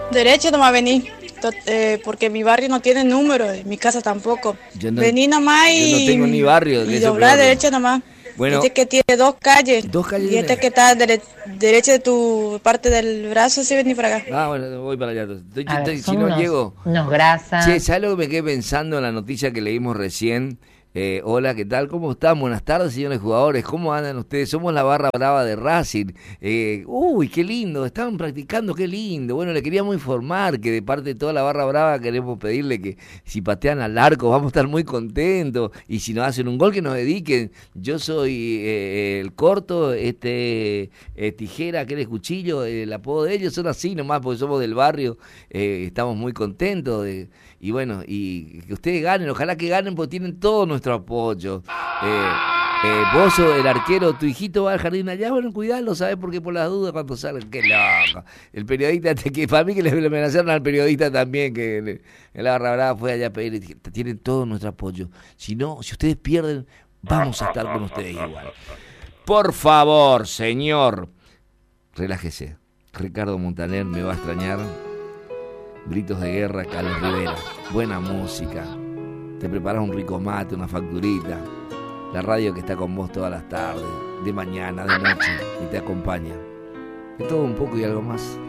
Derecho nomás vení, porque mi barrio no tiene número, y mi casa tampoco. Vení nomás yo no tengo ni barrio, que y eso doblar peor. derecho nomás. Bueno, Este que tiene dos calles y de... este que está derecho de tu parte del brazo, sí vení para acá. Bueno, voy para allá. A ver, Si son no llego... unos grasas. Che, ¿sabes lo que me quedé pensando en la noticia que leímos recién? Hola, ¿qué tal? ¿Cómo están? Buenas tardes, señores jugadores. ¿Cómo andan ustedes? Somos la barra brava de Racing. Uy, qué lindo. Estaban practicando, qué lindo. Bueno, le queríamos informar que de parte de toda la barra brava queremos pedirle que si patean al arco vamos a estar muy contentos. Y si nos hacen un gol, que nos dediquen. Yo soy el corto, tijera, que eres cuchillo. El apodo de ellos son así nomás porque somos del barrio. Estamos muy contentos y bueno, y que ustedes ganen, ojalá que ganen porque tienen todo nuestro apoyo. Vos sos el arquero, tu hijito va al jardín allá, bueno, cuidalo, ¿sabes? Porque por las dudas cuando salgan, qué loco. El periodista, que para mí que le amenazaron al periodista también, que en la barra brava fue allá a pedir, tienen todo nuestro apoyo. Si no, si ustedes pierden, vamos a estar con ustedes igual. Por favor, señor, relájese. Ricardo Montaner me va a extrañar. Gritos de guerra, Carlos Rivera. Buena música. Te preparas un rico mate, una facturita. La radio que está con vos todas las tardes, de mañana, de noche, y te acompaña. De todo un poco y algo más.